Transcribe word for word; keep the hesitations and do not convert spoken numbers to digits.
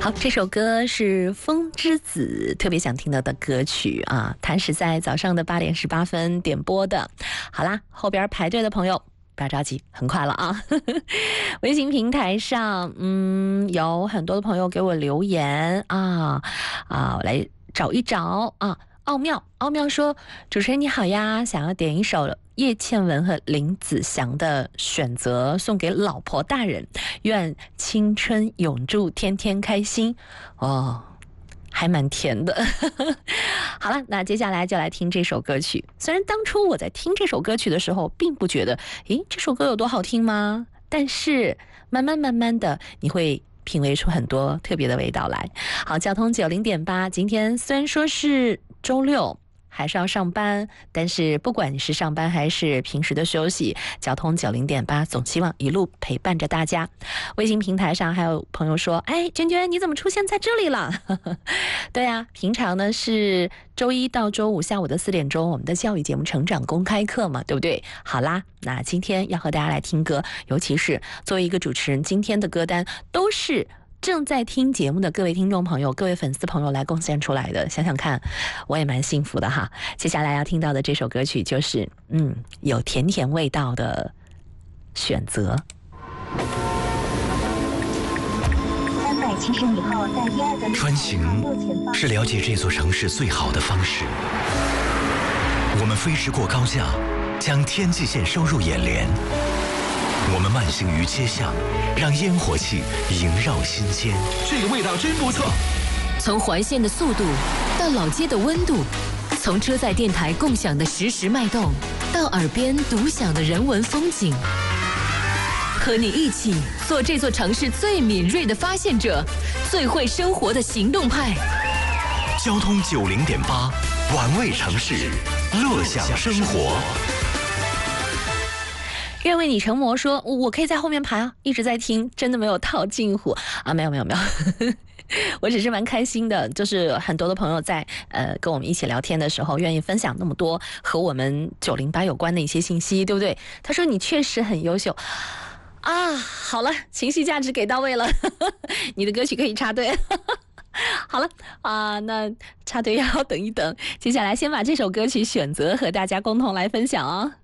好，这首歌是风之子特别想听到的歌曲啊，它是在早上的八点十八分点播的。好啦，后边排队的朋友不要着急，很快了啊。微信平台上，嗯，有很多的朋友给我留言啊啊，我来找一找啊。奥妙，奥妙说：“主持人你好呀，想要点一首叶倩文和林子祥的《选择》，送给老婆大人，愿青春永驻，天天开心。”哦，还蛮甜的。好了，那接下来就来听这首歌曲。虽然当初我在听这首歌曲的时候，并不觉得，诶，这首歌有多好听吗？但是慢慢慢慢的，你会品味出很多特别的味道来。好，交通九零点八，今天虽然说是周六，还是要上班，但是不管你是上班还是平时的休息，交通九零点八总希望一路陪伴着大家。微信平台上还有朋友说：“哎，娟娟你怎么出现在这里了？”对啊，平常呢是周一到周五下午的四点钟，我们的教育节目《成长公开课》嘛，对不对？好啦，那今天要和大家来听歌，尤其是作为一个主持人，今天的歌单都是正在听节目的各位听众朋友、各位粉丝朋友来贡献出来的，想想看，我也蛮幸福的哈。接下来要听到的这首歌曲就是，嗯，有甜甜味道的选择。 三百七十米后，在第二个穿行是了解这座城市最好的方式。我们飞驰过高架，将天际线收入眼帘。我们慢行于街巷，让烟火气萦绕心间。 这个味道真不错。 从环线的速度到老街的温度，从车载电台共享的实时脉动，到耳边独享的人文风景，和你一起做这座城市最敏锐的发现者，最会生活的行动派。 交通九零点八，玩味城市，乐享生活。 愿为你成魔说，我可以在后面排啊，一直在听，真的没有套近乎啊，没有没有没有，我只是蛮开心的，就是很多的朋友在呃跟我们一起聊天的时候，愿意分享那么多和我们九零八有关的一些信息，对不对？他说你确实很优秀啊，好了，情绪价值给到位了，你的歌曲可以插队。好了啊、呃，那插队要等一等，接下来先把这首歌曲选择和大家共同来分享哦。